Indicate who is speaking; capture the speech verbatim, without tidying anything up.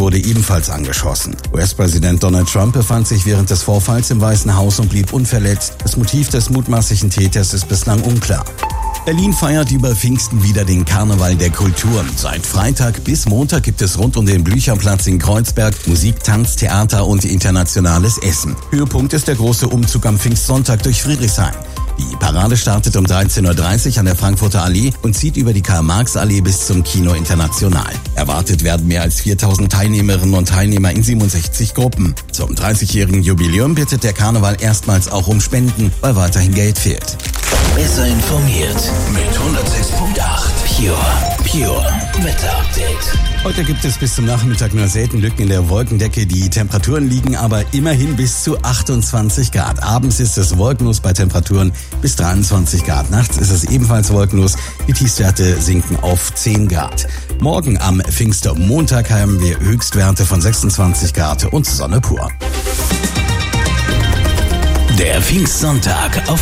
Speaker 1: wurde ebenfalls angeschossen. U S-Präsident Donald Trump befand sich während des Vorfalls im Weißen Haus und blieb unverletzt. Das Motiv des mutmaßlichen Täters ist bislang unklar. Berlin feiert über Pfingsten wieder den Karneval der Kulturen. Seit Freitag bis Montag gibt es rund um den Blücherplatz in Kreuzberg Musik, Tanz, Theater und internationales Essen. Höhepunkt ist der große Umzug am Pfingstsonntag durch Friedrichshain. Die Parade startet um dreizehn Uhr dreißig an der Frankfurter Allee und zieht über die Karl-Marx-Allee bis zum Kino International. Erwartet werden mehr als viertausend Teilnehmerinnen und Teilnehmer in siebenundsechzig Gruppen. Zum dreißigjährigen Jubiläum bittet der Karneval erstmals auch um Spenden, weil weiterhin Geld fehlt.
Speaker 2: Besser informiert mit hundertsechs Komma acht Pure. Pure Wetter-Update.
Speaker 1: Heute gibt es bis zum Nachmittag nur selten Lücken in der Wolkendecke. Die Temperaturen liegen aber immerhin bis zu achtundzwanzig Grad. Abends ist es wolkenlos bei Temperaturen bis dreiundzwanzig Grad. Nachts ist es ebenfalls wolkenlos. Die Tiefstwerte sinken auf zehn Grad. Morgen am Pfingstmontag haben wir Höchstwerte von sechsundzwanzig Grad und Sonne pur.
Speaker 2: Der Pfingstsonntag auf